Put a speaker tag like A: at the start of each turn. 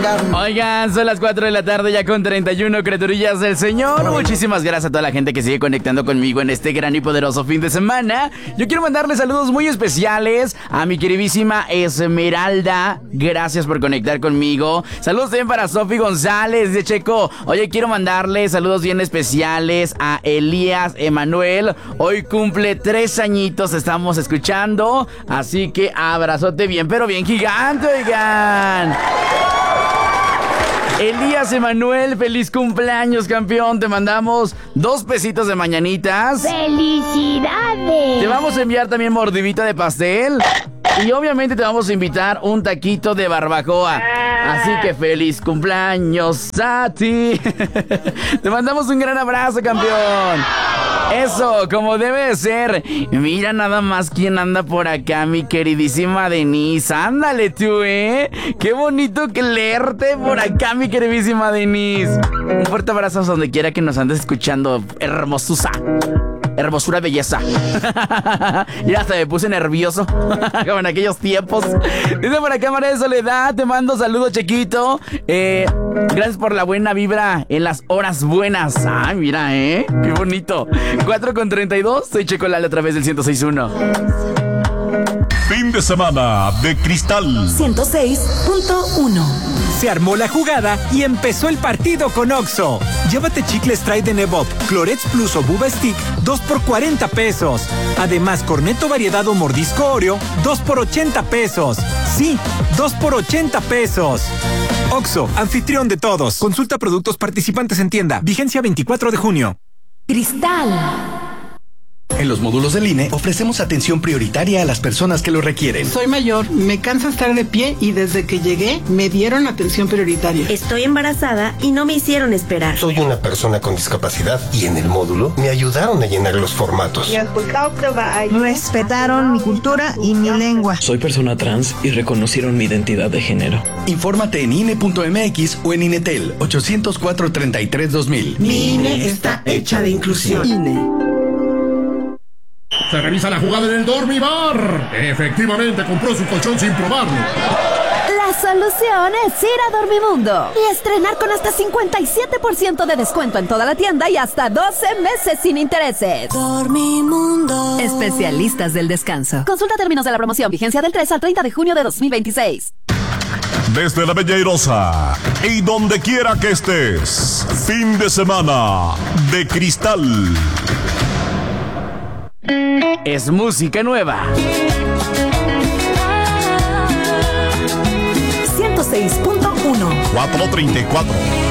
A: Oigan, son las 4 de la tarde ya con 31 criaturillas del Señor. Muchísimas gracias a toda la gente que sigue conectando conmigo en este gran y poderoso fin de semana. Yo quiero mandarle saludos muy especiales a mi queridísima Esmeralda. Gracias por conectar conmigo. Saludos también para Sofi González de Checo. Oye, quiero mandarle saludos bien especiales a Elías Emanuel. Hoy cumple 3 añitos, estamos escuchando. Así que abrazote bien, pero bien gigante, oigan. Elías Emanuel, feliz cumpleaños, campeón. Te mandamos 2 pesitos de mañanitas.
B: ¡Felicidades!
A: Te vamos a enviar también mordidita de pastel. Y obviamente te vamos a invitar un taquito de barbacoa. Así que feliz cumpleaños a ti. Te mandamos un gran abrazo, campeón. Eso, como debe de ser. Mira nada más quién anda por acá, mi queridísima Denise. Ándale tú, Qué bonito que leerte por acá, mi queridísima Denise. Un fuerte abrazo donde quiera que nos andes escuchando, hermosusa. Hermosura, belleza. Ya hasta me puse nervioso como en aquellos tiempos. Dice por acá María de Soledad, te mando saludos, Chequito. Gracias por la buena vibra en las horas buenas. Ay, mira, qué bonito. 4:32, soy Checo Lalo a través del 106.1.
C: Fin de semana de Cristal
D: 106.1.
E: Se armó la jugada y empezó el partido con Oxxo. Llévate chicles Try de Nebop, Clorets Plus o Buba Stick, 2 por 40 pesos. Además, Corneto Variedad o Mordisco Oreo, 2 por 80 pesos. Sí, 2 por 80 pesos. Oxxo, anfitrión de todos. Consulta productos participantes en tienda. Vigencia 24 de junio.
D: Cristal.
F: En los módulos del INE ofrecemos atención prioritaria a las personas que lo requieren.
G: Soy mayor, me cansa estar de pie y desde que llegué me dieron atención prioritaria.
H: Estoy embarazada y no me hicieron esperar.
I: Soy una persona con discapacidad y en el módulo me ayudaron a llenar los formatos.
J: Respetaron mi cultura y mi lengua.
K: Soy persona trans y reconocieron mi identidad de género.
F: Infórmate en INE.mx o en INETEL 804-33-2000.
G: Mi INE está hecha de inclusión.
J: INE.
L: Se revisa la jugada en el Dormibar. Efectivamente compró su colchón sin probarlo.
M: La solución es ir a Dormimundo y estrenar con hasta 57% de descuento en toda la tienda y hasta 12 meses sin intereses.
D: Dormimundo.
M: Especialistas del descanso. Consulta términos de la promoción. Vigencia del 3 al 30 de junio de 2026.
C: Desde la Bella Airosa y donde quiera que estés, fin de semana de Cristal.
A: Es música nueva.
D: 106.1.
C: 4:34.